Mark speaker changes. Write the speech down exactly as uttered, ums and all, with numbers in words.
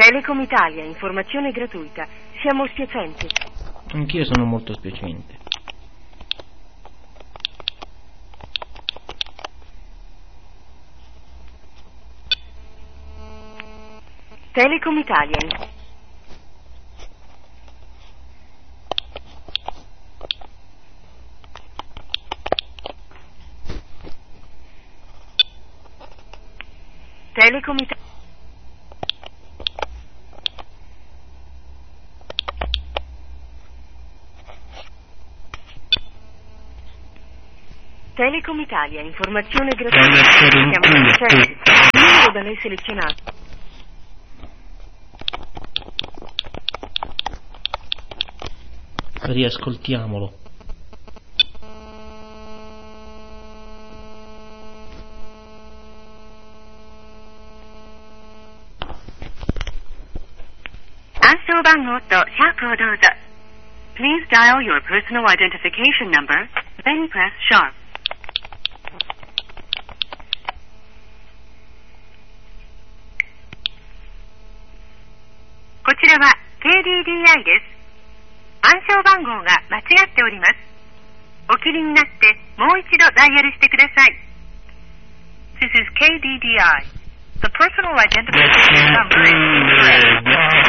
Speaker 1: Telecom Italia, informazione gratuita. Siamo spiacenti.
Speaker 2: Anch'io sono molto spiacente.
Speaker 1: Telecom Italia. Telecom Italia. Telecom Italia, informazione gratuita. Siamo spiacenti. Il numero da lei selezionato.
Speaker 2: Riascoltiamolo.
Speaker 1: Please dial your personal identification number, then press sharp.ケーディーディーアイ です。暗証番号が間違っております。お切りになってもう一度ダイヤルしてください。This is ケーディーディーアイ. The personal identification number is incorrect.